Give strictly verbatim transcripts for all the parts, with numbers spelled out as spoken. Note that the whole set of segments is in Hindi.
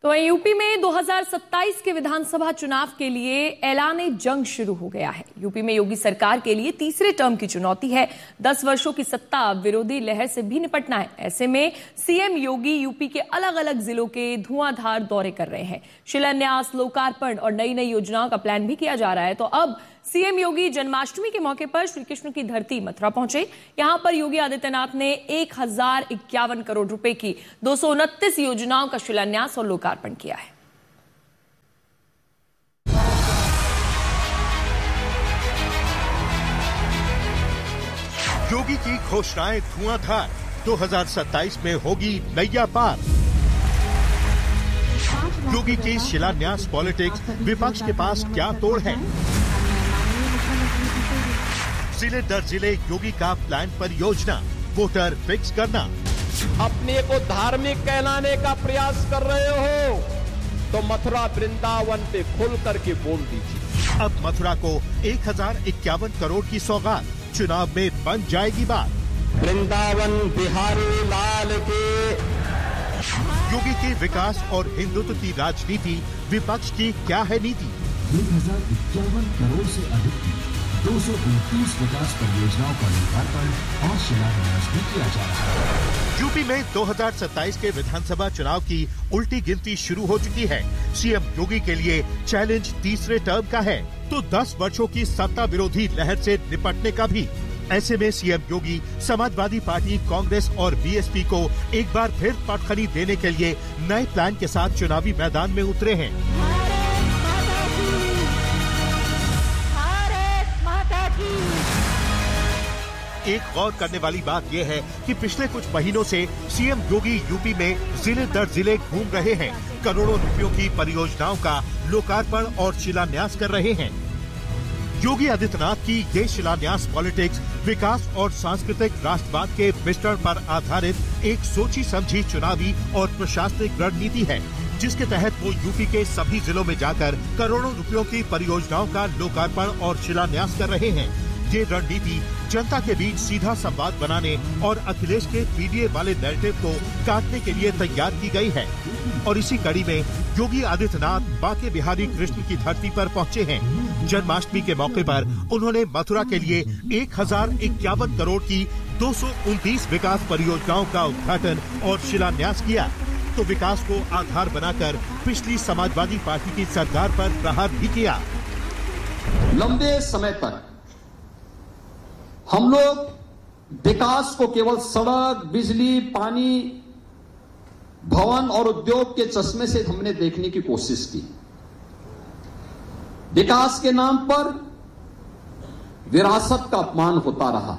तो यूपी में दो हज़ार सत्ताईस के विधानसभा चुनाव के लिए ऐलान जंग शुरू हो गया है। यूपी में योगी सरकार के लिए तीसरे टर्म की चुनौती है। दस वर्षों की सत्ता विरोधी लहर से भी निपटना है। ऐसे में सीएम योगी यूपी के अलग अलग जिलों के धुआंधार दौरे कर रहे हैं। शिलान्यास, लोकार्पण और नई नई योजनाओं का प्लान भी किया जा रहा है। तो अब सीएम योगी जन्माष्टमी के मौके पर श्री कृष्ण की धरती मथुरा पहुंचे। यहां पर योगी आदित्यनाथ ने एक हजार इक्यावन करोड़ रुपए की दो सौ उनतीस योजनाओं का शिलान्यास और लोकार्पण किया है। योगी की घोषणाएं धुआंधार, दो हज़ार सत्ताईस में होगी नैया पार। योगी की शिलान्यास पॉलिटिक्स, विपक्ष के पास क्या तोड़ है? जिले दर जिले योगी का प्लान परियोजना, वोटर फिक्स करना। अपने को धार्मिक कहलाने का प्रयास कर रहे हो तो मथुरा वृंदावन पे खुल करके बोल दीजिए। अब मथुरा को एक हजार इक्यावन करोड़ की सौगात, चुनाव में बन जाएगी बात। वृंदावन बिहारी लाल के। योगी के विकास और हिंदुत्व की राजनीति, विपक्ष की क्या है नीति? एक हजार इक्यावन करोड़ से अधिक की दो सौ उनतीस विकास परियोजनाओं का लोकार्पण और शिलान्यास भी किया जा रहा है। यूपी में दो हज़ार सत्ताईस के विधानसभा चुनाव की उल्टी गिनती शुरू हो चुकी है। सीएम योगी के लिए चैलेंज तीसरे टर्म का है, तो दस वर्षों की सत्ता विरोधी लहर से निपटने का भी। ऐसे में सीएम योगी समाजवादी पार्टी, कांग्रेस और बीएसपी को एक बार फिर पटखनी देने के लिए नए प्लान के साथ चुनावी मैदान में उतरे हैं। एक गौर करने वाली बात यह है कि पिछले कुछ महीनों से सीएम योगी यूपी में जिले दर जिले घूम रहे हैं। करोड़ों रुपयों की परियोजनाओं का लोकार्पण और शिलान्यास कर रहे हैं। योगी आदित्यनाथ की ये शिलान्यास पॉलिटिक्स विकास और सांस्कृतिक राष्ट्रवाद के मिश्रण पर आधारित एक सोची समझी चुनावी और प्रशासनिक रणनीति है, जिसके तहत वो यूपी के सभी जिलों में जाकर करोड़ों रुपयों की परियोजनाओं का लोकार्पण और शिलान्यास कर रहे हैं। ये रणनीति जनता के बीच सीधा संवाद बनाने और अखिलेश के पीडीए वाले नैरेटिव को काटने के लिए तैयार की गई है। और इसी कड़ी में योगी आदित्यनाथ बांके बिहारी कृष्ण की धरती पर पहुंचे हैं। जन्माष्टमी के मौके पर उन्होंने मथुरा के लिए एक हजार इक्यावन करोड़ की दो सौ उनतीस विकास परियोजनाओं का उद्घाटन और शिलान्यास किया। तो विकास को आधार बनाकर पिछली समाजवादी पार्टी की सरकार पर प्रहार भी किया। लंबे समय तक हम लोग विकास को केवल सड़क, बिजली, पानी, भवन और उद्योग के चश्मे से हमने देखने की कोशिश की। विकास के नाम पर विरासत का अपमान होता रहा।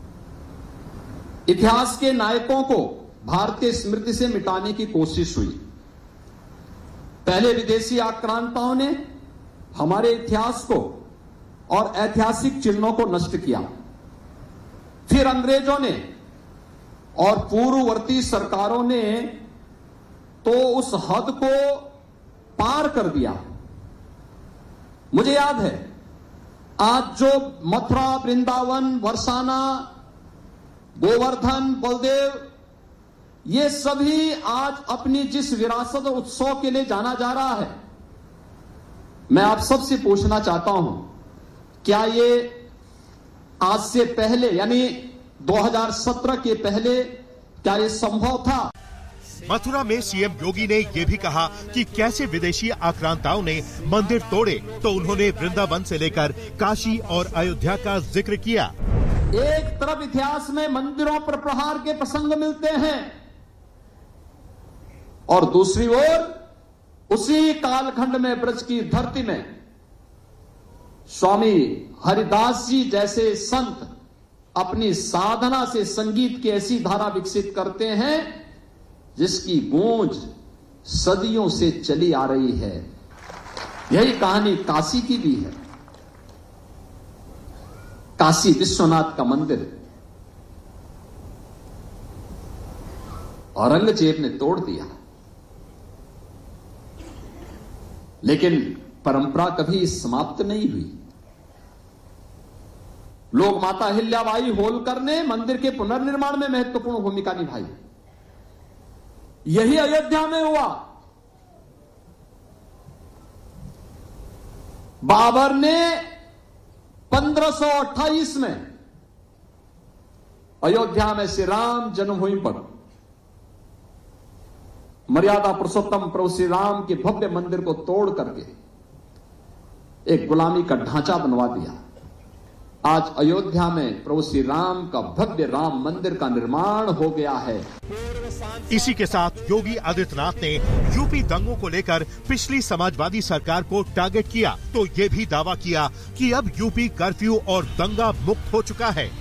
इतिहास के नायकों को भारतीय स्मृति से मिटाने की कोशिश हुई। पहले विदेशी आक्रांताओं ने हमारे इतिहास को और ऐतिहासिक चिन्हों को नष्ट किया। फिर अंग्रेजों ने और पूर्ववर्ती सरकारों ने तो उस हद को पार कर दिया। मुझे याद है, आज जो मथुरा, वृंदावन, बरसाना, गोवर्धन, बलदेव, ये सभी आज अपनी जिस विरासत और उत्सव के लिए जाना जा रहा है, मैं आप सबसे पूछना चाहता हूं, क्या ये आज से पहले यानी दो हज़ार सत्रह के पहले क्या ये संभव था? मथुरा में सीएम योगी ने ये भी कहा कि कैसे विदेशी आक्रांताओं ने मंदिर तोड़े, तो उन्होंने वृंदावन से लेकर काशी और अयोध्या का जिक्र किया। एक तरफ इतिहास में मंदिरों पर प्रहार के प्रसंग मिलते हैं और दूसरी ओर उसी कालखंड में ब्रज की धरती में स्वामी हरिदास जी जैसे संत अपनी साधना से संगीत की ऐसी धारा विकसित करते हैं जिसकी गूंज सदियों से चली आ रही है। यही कहानी काशी की भी है। काशी विश्वनाथ का मंदिर औरंगजेब ने तोड़ दिया, लेकिन परंपरा कभी समाप्त नहीं हुई। लोग माता अहिल्याबाई होलकर ने मंदिर के पुनर्निर्माण में महत्वपूर्ण भूमिका निभाई। यही अयोध्या में हुआ। बाबर ने पंद्रह सौ अट्ठाईस में अयोध्या में श्री राम जन्मभूमि पर मर्यादा पुरुषोत्तम प्रभु श्री राम के भव्य मंदिर को तोड़ करके एक गुलामी का ढांचा बनवा दिया। आज अयोध्या में प्रभु श्री राम का भव्य राम मंदिर का निर्माण हो गया है। इसी के साथ योगी आदित्यनाथ ने यूपी दंगों को लेकर पिछली समाजवादी सरकार को टारगेट किया तो ये भी दावा किया कि अब यूपी कर्फ्यू और दंगा मुक्त हो चुका है।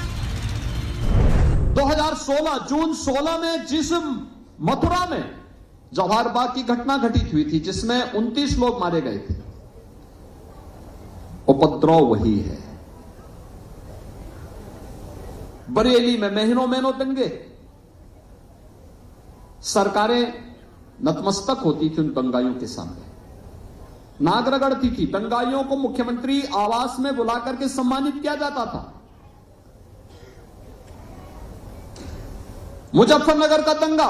दो हज़ार सोलह जून सोलह में जिस मथुरा में जवाहर बाग की घटना घटित हुई थी जिसमें उनतीस लोग मारे गए थे, उपद्रव वही है। बरेली में महीनों महीनों दंगे, सरकारें नतमस्तक होती थी उन दंगाइयों के सामने, नाक रगड़ती थी। दंगाइयों को मुख्यमंत्री आवास में बुला करके सम्मानित किया जाता था। मुजफ्फरनगर का दंगा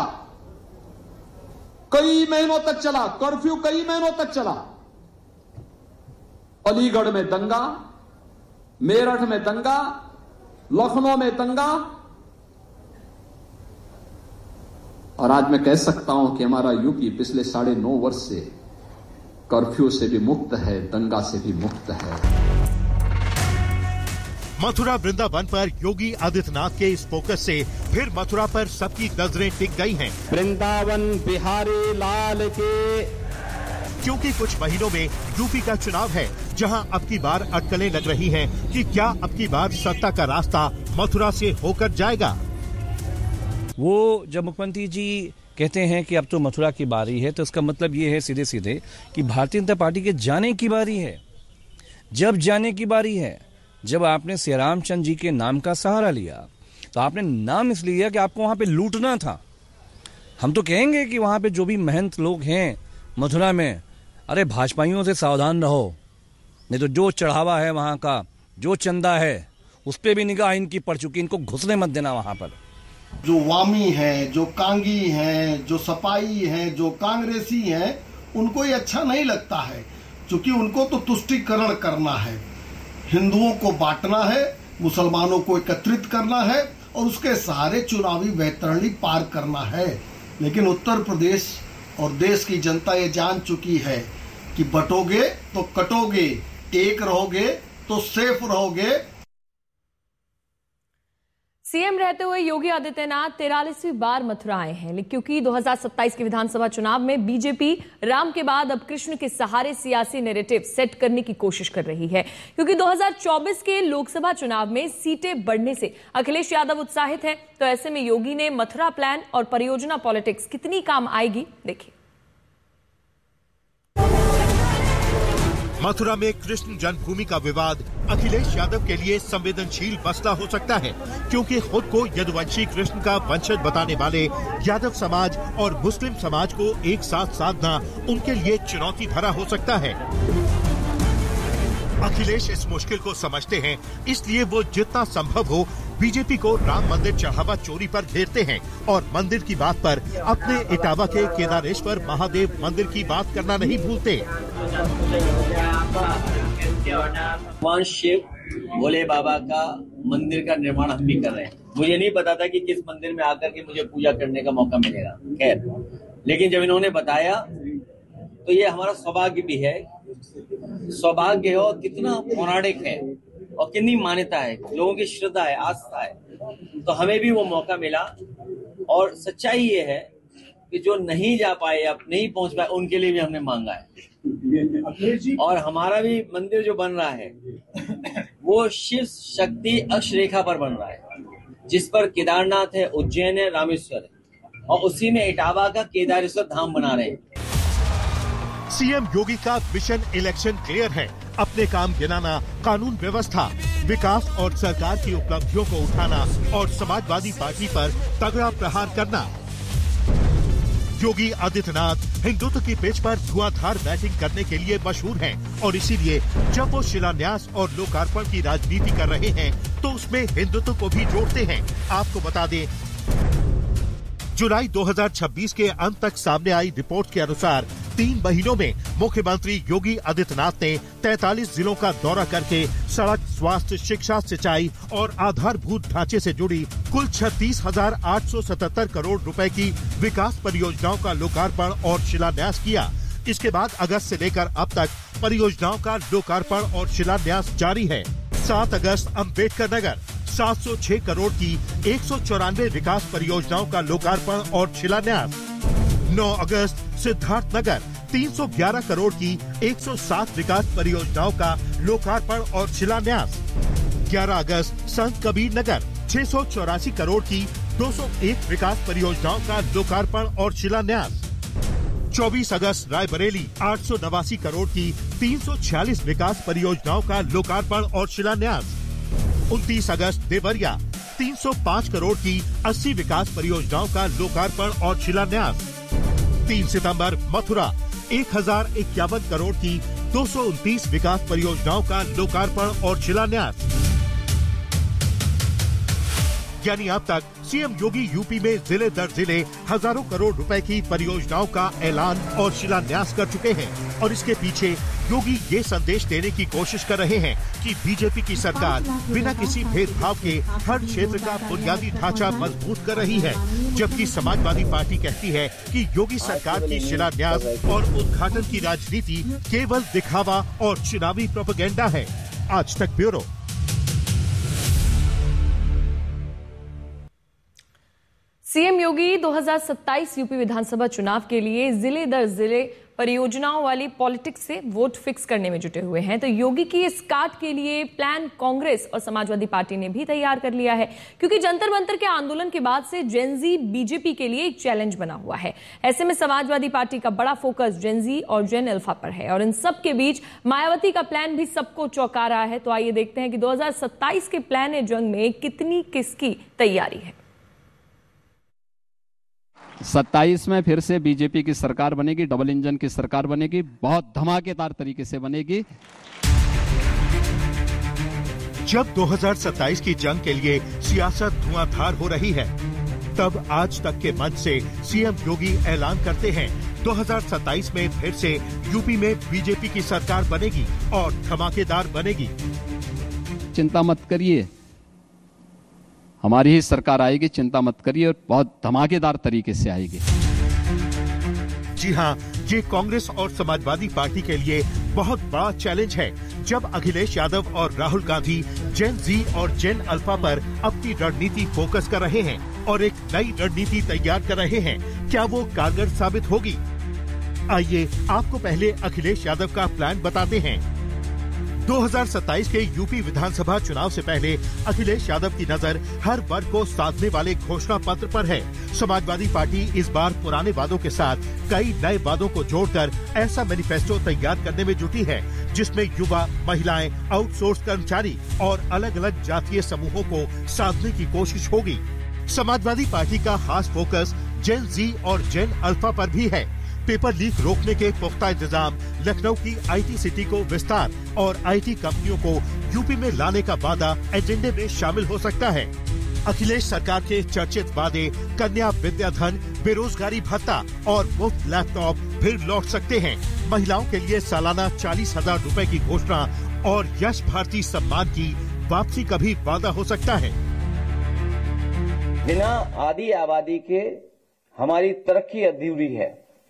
कई महीनों तक चला, कर्फ्यू कई महीनों तक चला। अलीगढ़ में दंगा, मेरठ में दंगा, लखनऊ में दंगा, और आज मैं कह सकता हूं कि हमारा यूपी पिछले साढ़े नौ वर्ष से कर्फ्यू से भी मुक्त है, दंगा से भी मुक्त है। मथुरा वृंदावन पर योगी आदित्यनाथ के इस फोकस से फिर मथुरा पर सबकी नजरें टिक गई हैं। वृंदावन बिहारी लाल के, क्योंकि कुछ महीनों में यूपी का चुनाव है जहां अब की बार अटकलें लग रही हैं कि क्या अब की बार सत्ता का रास्ता मथुरा से होकर जाएगा। वो जब मुख्यमंत्री जी कहते हैं कि अब तो मथुरा की बारी है तो इसका मतलब ये है सीधे सीधे कि भारतीय जनता पार्टी के जाने की बारी है। जब जाने की बारी है, जब आपने श्री रामचंद्र जी के नाम का सहारा लिया तो आपने नाम इसलिए लिया कि आपको वहां पे लूटना था। हम तो कहेंगे कि वहां पे जो भी महंत लोग हैं मथुरा में, अरे भाजपाइयों से सावधान रहो, नहीं तो जो चढ़ावा है वहां का, जो चंदा है, उस पर भी निगाह इनकी पड़ चुकी, इनको घुसने मत देना वहां पर। जो वामी है, जो कांगी है, जो सपाई है, जो कांग्रेसी है, उनको ये अच्छा नहीं लगता है, क्योंकि उनको तो तुष्टीकरण करना है, हिंदुओं को बांटना है, मुसलमानों को एकत्रित करना है और उसके सहारे चुनावी वैतरणी पार करना है। लेकिन उत्तर प्रदेश और देश की जनता ये जान चुकी है कि बटोगे तो कटोगे, एक रहोगे तो सेफ रहोगे। सीएम रहते हुए योगी आदित्यनाथ तिरालीसवीं बार मथुरा आए हैं, लेकिन क्योंकि दो हज़ार सत्ताईस के विधानसभा चुनाव में बीजेपी राम के बाद अब कृष्ण के सहारे सियासी नैरेटिव सेट करने की कोशिश कर रही है। क्योंकि दो हज़ार चौबीस के लोकसभा चुनाव में सीटें बढ़ने से अखिलेश यादव उत्साहित हैं, तो ऐसे में योगी ने मथुरा प्लान और परियोजना पॉलिटिक्स कितनी काम आएगी, देखिए। मथुरा में कृष्ण जन्मभूमि का विवाद अखिलेश यादव के लिए संवेदनशील मसला हो सकता है, क्योंकि खुद को यदुवंशी कृष्ण का वंशज बताने वाले यादव समाज और मुस्लिम समाज को एक साथ साधना उनके लिए चुनौती भरा हो सकता है। अखिलेश इस मुश्किल को समझते हैं, इसलिए वो जितना संभव हो बीजेपी को राम मंदिर चढ़ावा चोरी पर घेरते हैं और मंदिर की बात पर अपने इटावा के केदारेश्वर महादेव मंदिर की बात करना नहीं भूलते। भगवान शिव भोले बाबा का मंदिर का निर्माण हम भी कर रहे हैं। मुझे नहीं पता था कि किस मंदिर में आकर के मुझे पूजा करने का मौका मिलेगा, खैर, लेकिन जब इन्होंने बताया तो ये हमारा सौभाग्य भी है, सौभाग्य है और कितना पौराणिक है और कितनी मान्यता है, लोगों की श्रद्धा है, आस्था है, तो हमें भी वो मौका मिला। और सच्चाई ये है कि जो नहीं जा पाए, अब नहीं पहुंच पाए, उनके लिए भी हमने मांगा है। और हमारा भी मंदिर जो बन रहा है वो शिव शक्ति अक्षरेखा पर बन रहा है, जिस पर केदारनाथ है, उज्जैन है, रामेश्वर है, और उसी में इटावा का केदारेश्वर धाम बना रहे हैं। सीएम योगी का मिशन इलेक्शन क्लियर है, अपने काम गिनाना, कानून व्यवस्था, विकास और सरकार की उपलब्धियों को उठाना और समाजवादी पार्टी पर तगड़ा प्रहार करना। योगी आदित्यनाथ हिंदुत्व की पिच पर धुआंधार बैटिंग करने के लिए मशहूर हैं और इसीलिए जब वो शिलान्यास और लोकार्पण की राजनीति कर रहे हैं तो उसमें हिंदुत्व को भी जोड़ते हैं। आपको बता दें, जुलाई दो हज़ार छब्बीस के अंत तक सामने आई रिपोर्ट के अनुसार तीन महीनों में मुख्यमंत्री योगी आदित्यनाथ ने तैंतालीस जिलों का दौरा करके सड़क, स्वास्थ्य, शिक्षा, सिंचाई और आधारभूत ढांचे से जुड़ी कुल छत्तीस हजार आठ सौ सतहत्तर करोड़ रुपए की विकास परियोजनाओं का लोकार्पण और शिलान्यास किया। इसके बाद अगस्त से लेकर अब तक परियोजनाओं का लोकार्पण और शिलान्यास जारी है। सात अगस्त अम्बेडकर नगर सात सौ छह करोड़ की एक सौ चौरानवे विकास परियोजनाओं का लोकार्पण और शिलान्यास। नौ अगस्त सिद्धार्थ नगर तीन सौ ग्यारह करोड़ की एक सौ सात विकास परियोजनाओं का लोकार्पण और शिलान्यास। ग्यारह अगस्त संत कबीर नगर छह सौ चौरासी करोड़ की दो सौ एक विकास परियोजनाओं का लोकार्पण और शिलान्यास। चौबीस अगस्त रायबरेली आठ सौ नवासी करोड़ की तीन सौ छियालीस विकास परियोजनाओं का लोकार्पण और शिलान्यास। उनतीस अगस्त देवरिया तीन सौ पाँच करोड़ की अस्सी विकास परियोजनाओं का लोकार्पण और शिलान्यास। तीन सितंबर मथुरा एक हजार इक्यावन करोड़ की दो सौ उनतीस विकास परियोजनाओं का लोकार्पण और शिलान्यास। यानी अब तक सीएम योगी यूपी में जिले दर जिले हजारों करोड़ रुपए की परियोजनाओं का ऐलान और शिलान्यास कर चुके हैं और इसके पीछे योगी ये संदेश देने की कोशिश कर रहे हैं कि बीजेपी की सरकार बिना किसी भेदभाव के हर क्षेत्र का बुनियादी ढांचा मजबूत कर रही है, जबकि समाजवादी पार्टी कहती है कि योगी सरकार की शिलान्यास और उद्घाटन की राजनीति केवल दिखावा और चुनावी प्रोपेगेंडा है। आज तक ब्यूरो। सीएम योगी दो हज़ार सत्ताईस यूपी विधानसभा चुनाव के लिए जिले दर जिले परियोजनाओं वाली पॉलिटिक्स से वोट फिक्स करने में जुटे हुए हैं। तो योगी की इस काट के लिए प्लान कांग्रेस और समाजवादी पार्टी ने भी तैयार कर लिया है, क्योंकि जंतर मंतर के आंदोलन के बाद से जेनजी बीजेपी के लिए एक चैलेंज बना हुआ है। ऐसे में समाजवादी पार्टी का बड़ा फोकस जेनजी और जेन अल्फा पर है और इन सब के बीच मायावती का प्लान भी सबको चौंका रहा है। तो आइए देखते हैं कि दो हजार सत्ताईस के प्लान ए जंग में कितनी किसकी तैयारी है। सत्ताईस में फिर से बीजेपी की सरकार बनेगी, डबल इंजन की सरकार बनेगी, बहुत धमाकेदार तरीके से बनेगी। जब दो हज़ार सत्ताईस की जंग के लिए सियासत धुआंधार हो रही है, तब आज तक के मंच से सीएम योगी ऐलान करते हैं दो हज़ार सत्ताईस में फिर से यूपी में बीजेपी की सरकार बनेगी और धमाकेदार बनेगी। चिंता मत करिए, हमारी ही सरकार आएगी, चिंता मत करिए, और बहुत धमाकेदार तरीके से आएगी। जी हाँ, ये कांग्रेस और समाजवादी पार्टी के लिए बहुत बड़ा चैलेंज है। जब अखिलेश यादव और राहुल गांधी जेन जी और जेन अल्फा पर अपनी रणनीति फोकस कर रहे हैं और एक नई रणनीति तैयार कर रहे हैं, क्या वो कारगर साबित होगी? आइए आपको पहले अखिलेश यादव का प्लान बताते हैं। दो हज़ार सत्ताईस के यूपी विधानसभा चुनाव से पहले अखिलेश यादव की नजर हर वर्ग को साधने वाले घोषणा पत्र पर है। समाजवादी पार्टी इस बार पुराने वादों के साथ कई नए वादों को जोड़कर ऐसा मैनिफेस्टो तैयार करने में जुटी है जिसमें युवा, महिलाएं, आउटसोर्स कर्मचारी और अलग अलग जातीय समूहों को साधने की कोशिश होगी। समाजवादी पार्टी का खास फोकस जेन जी और जेन अल्फा पर भी है। पेपर लीक रोकने के पुख्ता इंतजाम, लखनऊ की आईटी सिटी को विस्तार और आईटी कंपनियों को यूपी में लाने का वादा एजेंडे में शामिल हो सकता है। अखिलेश सरकार के चर्चित वादे कन्या विद्याधन, बेरोजगारी भत्ता और मुफ्त लैपटॉप फिर लौट सकते हैं। महिलाओं के लिए सालाना चालीस हजार रूपए की घोषणा और यश भारती सम्मान की वापसी का भी वादा हो सकता है। बिना आधी आबादी के हमारी तरक्की अधूरी है।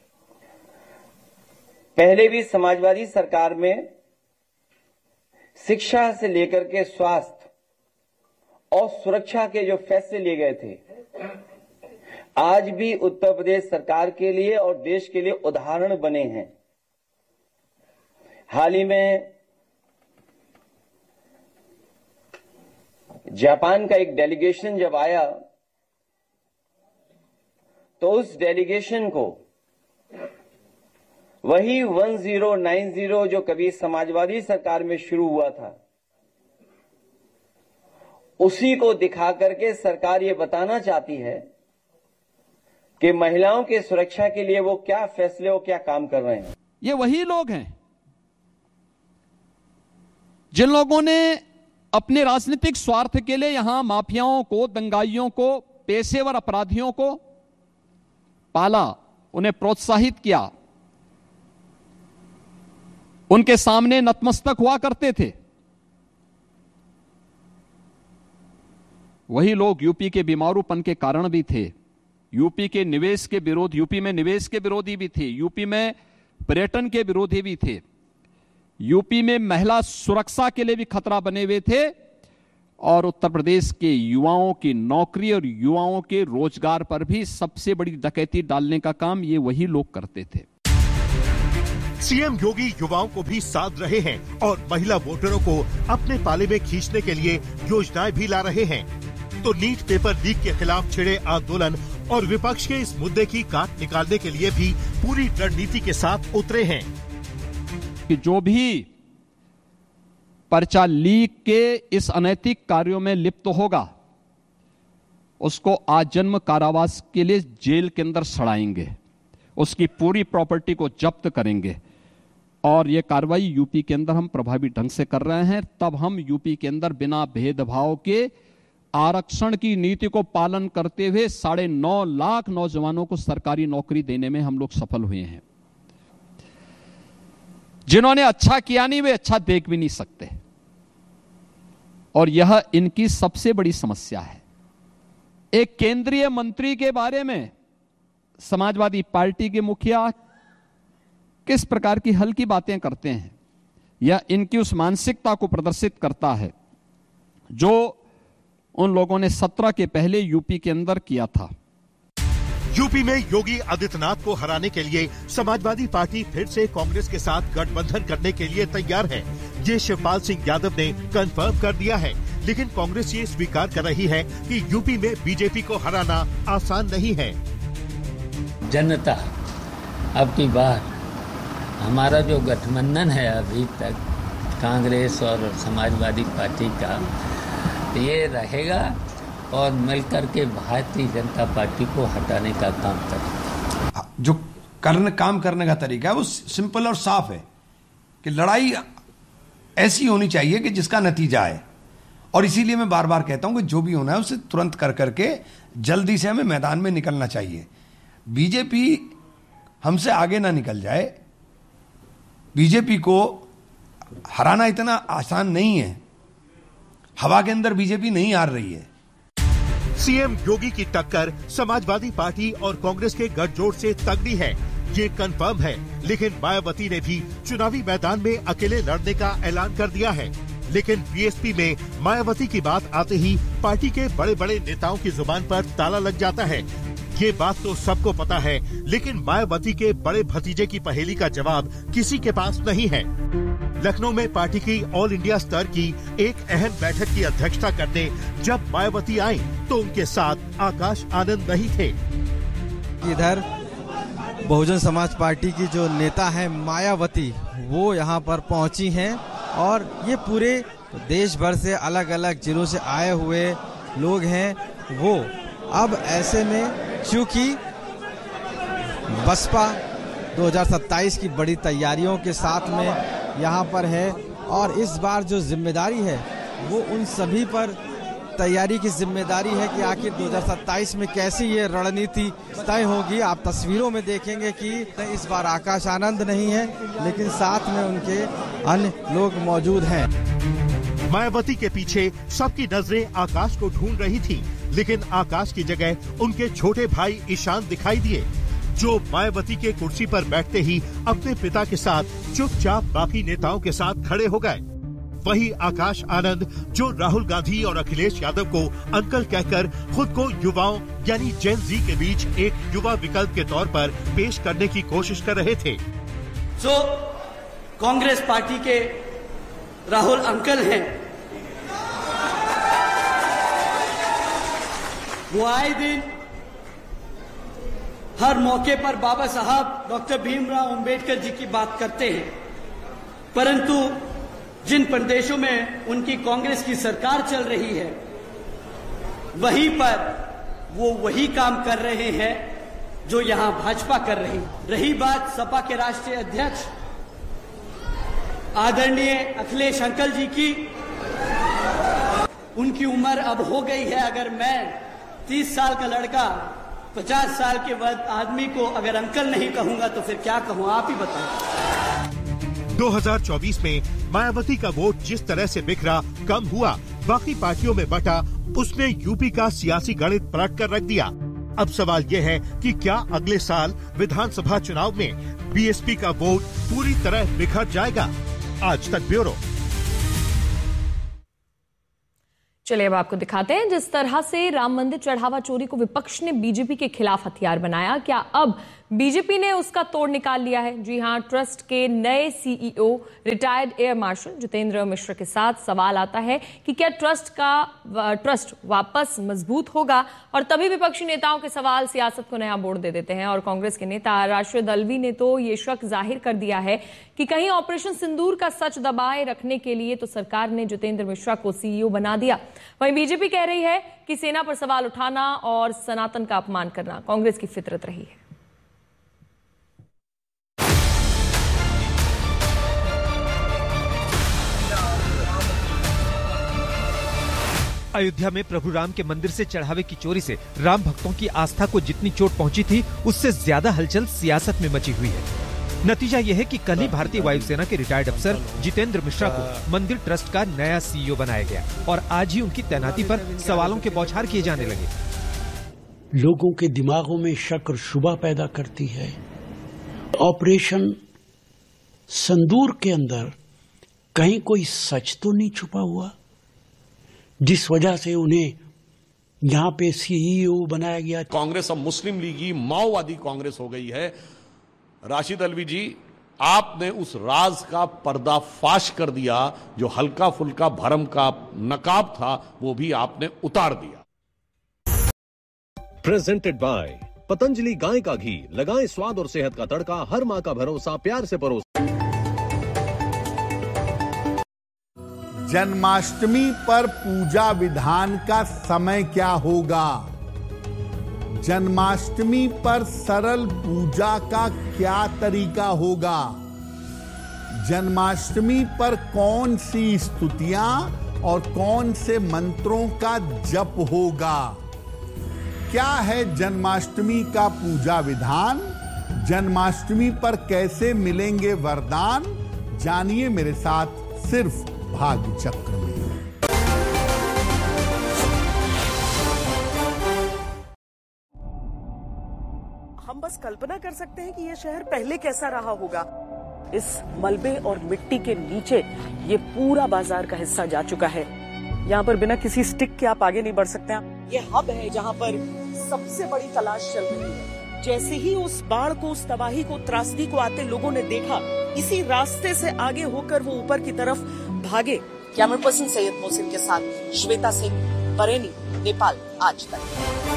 पहले भी समाजवादी सरकार में शिक्षा से लेकर के स्वास्थ्य और सुरक्षा के जो फैसले लिए गए थे, आज भी उत्तर प्रदेश सरकार के लिए और देश के लिए उदाहरण बने हैं। हाल ही में जापान का एक डेलीगेशन जब आया तो उस डेलीगेशन को वही दस नब्बे जो कभी समाजवादी सरकार में शुरू हुआ था, उसी को दिखा करके सरकार ये बताना चाहती है कि महिलाओं के सुरक्षा के लिए वो क्या फैसले और क्या काम कर रहे हैं। ये वही लोग हैं जिन लोगों ने अपने राजनीतिक स्वार्थ के लिए यहां माफियाओं को, दंगाइयों को, पेशेवर अपराधियों को पाला, उन्हें प्रोत्साहित किया, उनके सामने नतमस्तक हुआ करते थे, वही लोग यूपी के बीमारूपन के कारण भी थे, यूपी के निवेश के विरोध यूपी में निवेश के विरोधी भी थे, यूपी में पर्यटन के विरोधी भी थे, यूपी में महिला सुरक्षा के लिए भी खतरा बने हुए थे, और उत्तर प्रदेश के युवाओं की नौकरी और युवाओं के रोजगार पर भी सबसे बड़ी डकैती डालने का काम ये वही लोग करते थे। सीएम योगी युवाओं को भी साध रहे हैं और महिला वोटरों को अपने पाले में खींचने के लिए योजनाएं भी ला रहे हैं। तो नीट पेपर लीक के खिलाफ छिड़े आंदोलन और विपक्ष के इस मुद्दे की काट निकालने के लिए भी पूरी रणनीति के साथ उतरे हैं कि जो भी पर्चा लीक के इस अनैतिक कार्यों में लिप्त होगा उसको आजन्म कारावास के लिए जेल के अंदर सड़ाएंगे, उसकी पूरी प्रॉपर्टी को जब्त करेंगे, और ये कार्रवाई यूपी के अंदर हम प्रभावी ढंग से कर रहे हैं। तब हम यूपी के अंदर बिना भेदभाव के आरक्षण की नीति को पालन करते हुए साढ़े नौ लाख नौजवानों को सरकारी नौकरी देने में हम लोग सफल हुए हैं। जिन्होंने अच्छा किया नहीं वे अच्छा देख भी नहीं सकते, और यह इनकी सबसे बड़ी समस्या है। एक केंद्रीय मंत्री के बारे में समाजवादी पार्टी के मुखिया किस प्रकार की हल्की बातें करते हैं, यह इनकी उस मानसिकता को प्रदर्शित करता है जो उन लोगों ने सत्रह के पहले यूपी के अंदर किया था। यूपी में योगी आदित्यनाथ को हराने के लिए समाजवादी पार्टी फिर से कांग्रेस के साथ गठबंधन करने के लिए तैयार है। ये शिवपाल सिंह यादव ने कंफर्म कर दिया है, लेकिन कांग्रेस ये स्वीकार कर रही है कि यूपी में बीजेपी को हराना आसान नहीं है। जनता अब की बार हमारा जो गठबंधन है अभी तक कांग्रेस और समाजवादी पार्टी का, ये रहेगा और मिलकर के भारतीय जनता पार्टी को हटाने का काम करेगा। जो करने काम करने का तरीका है वो सिंपल और साफ है कि लड़ाई ऐसी होनी चाहिए कि जिसका नतीजा है, और इसीलिए मैं बार बार कहता हूं कि जो भी होना है उसे तुरंत कर करके जल्दी से हमें मैदान में निकलना चाहिए। बीजेपी हमसे आगे ना निकल जाए। बीजेपी को हराना इतना आसान नहीं है, हवा के अंदर बीजेपी नहीं हार रही है। सीएम योगी की टक्कर समाजवादी पार्टी और कांग्रेस के गठजोड़ से तगड़ी है, ये कंफर्म है। लेकिन मायावती ने भी चुनावी मैदान में अकेले लड़ने का ऐलान कर दिया है। लेकिन बीएसपी में मायावती की बात आते ही पार्टी के बड़े बड़े नेताओं की जुबान पर ताला लग जाता है। ये बात तो सबको पता है, लेकिन मायावती के बड़े भतीजे की पहेली का जवाब किसी के पास नहीं है। लखनऊ में पार्टी की ऑल इंडिया स्तर की एक अहम बैठक की अध्यक्षता करने जब मायावती आई तो उनके साथ आकाश आनंद नहीं थे। इधर बहुजन समाज पार्टी की जो नेता है मायावती, वो यहाँ पर पहुंची हैं, और ये पूरे देश भर से अलग अलग जिलों से आए हुए लोग हैं। वो अब ऐसे में चूंकि बसपा दो हज़ार सत्ताईस की बड़ी तैयारियों के साथ में यहाँ पर है, और इस बार जो जिम्मेदारी है वो उन सभी पर तैयारी की जिम्मेदारी है कि आखिर दो हज़ार सत्ताईस में कैसी ये रणनीति तय होगी। आप तस्वीरों में देखेंगे कि इस बार आकाश आनंद नहीं है, लेकिन साथ में उनके अन्य लोग मौजूद हैं। मायावती के पीछे सबकी नजरें आकाश को ढूंढ रही थी, लेकिन आकाश की जगह उनके छोटे भाई ईशान दिखाई दिए, जो मायावती के कुर्सी पर बैठते ही अपने पिता के साथ चुपचाप बाकी नेताओं के साथ खड़े हो गए। वही आकाश आनंद जो राहुल गांधी और अखिलेश यादव को अंकल कहकर खुद को युवाओं यानी जेन जी के बीच एक युवा विकल्प के तौर पर पेश करने की कोशिश कर रहे थे। जो कांग्रेस पार्टी के राहुल अंकल हैं, वो आए दिन हर मौके पर बाबा साहब डॉक्टर भीमराव अंबेडकर जी की बात करते हैं, परंतु जिन प्रदेशों में उनकी कांग्रेस की सरकार चल रही है वहीं पर वो वही काम कर रहे हैं जो यहां भाजपा कर रही है। रही बात सपा के राष्ट्रीय अध्यक्ष आदरणीय अखिलेश अंकल जी की, उनकी उम्र अब हो गई है। अगर मैं तीस साल का लड़का पचास साल के बाद आदमी को अगर अंकल नहीं कहूंगा तो फिर क्या कहूँ, आप ही बताएं। दो हज़ार चौबीस में मायावती का वोट जिस तरह से बिखरा, कम हुआ, बाकी पार्टियों में बटा, उसने यूपी का सियासी गणित पलट कर रख दिया। अब सवाल यह है कि क्या अगले साल विधानसभा चुनाव में बीएसपी का वोट पूरी तरह बिखर जाएगा? आज तक ब्यूरो। चलिए अब आपको दिखाते हैं जिस तरह से राम मंदिर चढ़ावा चोरी को विपक्ष ने बीजेपी के खिलाफ हथियार बनाया, क्या अब बीजेपी ने उसका तोड़ निकाल लिया है? जी हां, ट्रस्ट के नए CEO retired air marshal Jitendra मिश्र के साथ सवाल आता है कि क्या ट्रस्ट का ट्रस्ट वापस मजबूत होगा? और तभी विपक्षी नेताओं के सवाल सियासत को नया मोड़ दे देते हैं। और कांग्रेस के नेता राशिद दलवी ने तो ये शक जाहिर कर दिया है कि कहीं ऑपरेशन सिंदूर का सच दबाए रखने के लिए तो सरकार ने जितेंद्र मिश्रा को सीईओ बना दिया। वहीं बीजेपी कह रही है कि सेना पर सवाल उठाना और सनातन का अपमान करना कांग्रेस की फितरत रही है। अयोध्या में प्रभु राम के मंदिर से चढ़ावे की चोरी से राम भक्तों की आस्था को जितनी चोट पहुंची थी, उससे ज्यादा हलचल सियासत में मची हुई है। नतीजा यह है कि कल ही भारतीय वायुसेना के रिटायर्ड अफसर जितेंद्र मिश्रा को मंदिर ट्रस्ट का नया सीईओ बनाया गया और आज ही उनकी तैनाती पर सवालों के बौछार किए जाने लगे। लोगों के दिमागों में शक और शुबा पैदा करती है। ऑपरेशन सिंदूर के अंदर कहीं कोई सच तो नहीं छुपा हुआ, जिस वजह से उन्हें यहाँ पे सीईओ बनाया गया। कांग्रेस अब मुस्लिम लीगी माओवादी कांग्रेस हो गई है। राशिद दलवी जी, आपने उस राज का पर्दाफाश कर दिया, जो हल्का फुल्का भरम का नकाब था वो भी आपने उतार दिया। प्रेजेंटेड बाय पतंजलि गाय का घी, लगाएं स्वाद और सेहत का तड़का, हर मां का भरोसा, प्यार से परोस। जन्माष्टमी पर पूजा विधान का समय क्या होगा? जन्माष्टमी पर सरल पूजा का क्या तरीका होगा? जन्माष्टमी पर कौन सी स्तुतियां और कौन से मंत्रों का जप होगा? क्या है जन्माष्टमी का पूजा विधान? जन्माष्टमी पर कैसे मिलेंगे वरदान? जानिए मेरे साथ सिर्फ भाग्य चक्र में। हम बस कल्पना कर सकते हैं कि यह शहर पहले कैसा रहा होगा। इस मलबे और मिट्टी के नीचे ये पूरा बाजार का हिस्सा जा चुका है। यहाँ पर बिना किसी स्टिक के आप आगे नहीं बढ़ सकते हैं। ये हब है जहाँ पर सबसे बड़ी तलाश चल रही है। जैसे ही उस बाढ़ को, उस तबाही को, त्रासदी को आते लोगों ने देखा, इसी रास्ते से आगे होकर वो ऊपर की तरफ भागे। कैमरा पर्सन सैयद मोहसिन के साथ श्वेता सिंह, बरेली, नेपाल, आज तक।